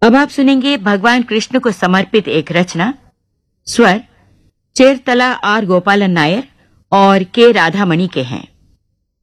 अब आप सुनेंगे भगवान कृष्ण को समर्पित एक रचना। स्वर चेरतला आर गोपालन नायर और के राधामणि के हैं।